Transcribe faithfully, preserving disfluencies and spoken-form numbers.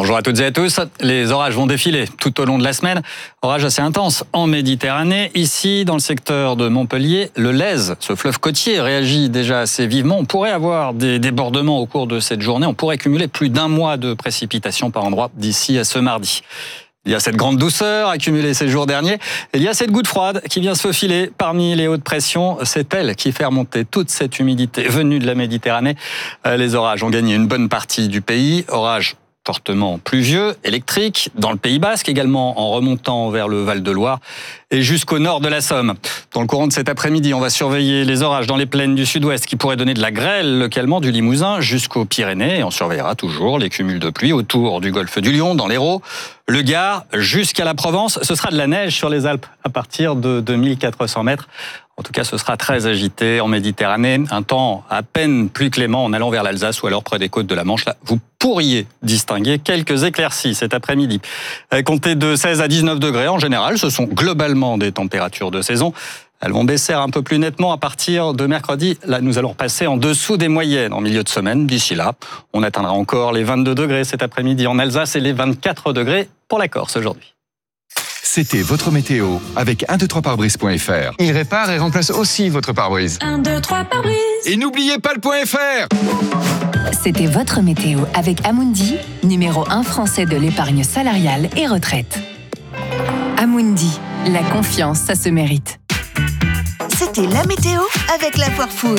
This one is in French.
Bonjour à toutes et à tous. Les orages vont défiler tout au long de la semaine. Orages assez intenses en Méditerranée. Ici, dans le secteur de Montpellier, le Lèze, ce fleuve côtier, réagit déjà assez vivement. On pourrait avoir des débordements au cours de cette journée. On pourrait cumuler plus d'un mois de précipitations par endroit d'ici à ce mardi. Il y a cette grande douceur accumulée ces jours derniers. Et il y a cette goutte froide qui vient se faufiler parmi les hautes pressions. C'est elle qui fait remonter toute cette humidité venue de la Méditerranée. Les orages ont gagné une bonne partie du pays. Orages fortement pluvieux, électriques, dans le Pays Basque, également en remontant vers le Val-de-Loire et jusqu'au nord de la Somme. Dans le courant de cet après-midi, on va surveiller les orages dans les plaines du sud-ouest qui pourraient donner de la grêle localement du Limousin jusqu'aux Pyrénées. Et on surveillera toujours les cumuls de pluie autour du golfe du Lion, dans l'Hérault, le Gard, jusqu'à la Provence. Ce sera de la neige sur les Alpes à partir de deux mille quatre cents mètres. En tout cas, ce sera très agité en Méditerranée. Un temps à peine plus clément en allant vers l'Alsace ou alors près des côtes de la Manche. Là, vous pourriez distinguer quelques éclaircies cet après-midi. Comptez de seize à dix-neuf degrés en général. Ce sont globalement des températures de saison. Elles vont baisser un peu plus nettement à partir de mercredi. Là, nous allons passer en dessous des moyennes en milieu de semaine. D'ici là, on atteindra encore les vingt-deux degrés cet après-midi en Alsace et les vingt-quatre degrés pour la Corse aujourd'hui. C'était votre météo avec un deux trois pare-brise point f r. Il répare et remplace aussi votre pare-brise. un deux trois pare-brise. Et n'oubliez pas le point .fr. C'était votre météo avec Amundi, numéro un français de l'épargne salariale et retraite. Amundi, la confiance, ça se mérite. C'était la météo avec la Foire Food.